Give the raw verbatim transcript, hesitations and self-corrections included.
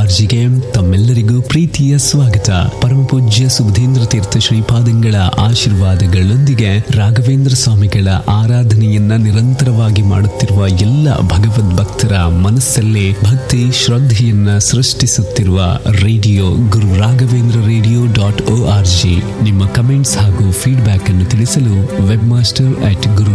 ಆರ್ಜಿಗೆ ತಮ್ಮೆಲ್ಲರಿಗೂ ಪ್ರೀತಿಯ ಸ್ವಾಗತ. ಪರಮ ಪೂಜ್ಯ ಸುಬುಧೇಂದ್ರ ತೀರ್ಥ ಶ್ರೀಪಾದಂಗಳ ಆಶೀರ್ವಾದಗಳೊಂದಿಗೆ ರಾಘವೇಂದ್ರ ಸ್ವಾಮಿಗಳ ಆರಾಧನೆಯನ್ನ ನಿರಂತರವಾಗಿ ಮಾಡುತ್ತಿರುವ ಎಲ್ಲ ಭಗವದ್ ಭಕ್ತರ ಮನಸ್ಸಲ್ಲೇ ಭಕ್ತಿ ಶ್ರದ್ಧೆಯನ್ನ ಸೃಷ್ಟಿಸುತ್ತಿರುವ radio Guru Raghavendra radio dot O R G. ನಿಮ್ಮ ಕಮೆಂಟ್ಸ್ ಹಾಗೂ ಫೀಡ್ಬ್ಯಾಕ್ ಅನ್ನು ತಿಳಿಸಲು ವೆಬ್ ಮಾಸ್ಟರ್ ಅಟ್ ಗುರು